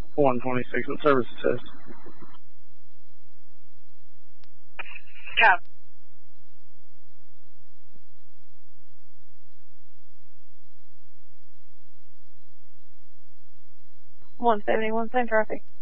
126, what service assist? Copy. 171, same traffic.